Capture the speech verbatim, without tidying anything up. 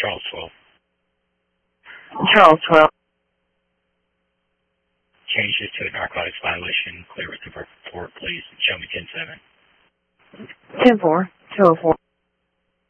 Charles twelve. Charles twelve. Change this to a narcotics violation. Clear with the report, please. Show me ten seven. ten four. two oh four.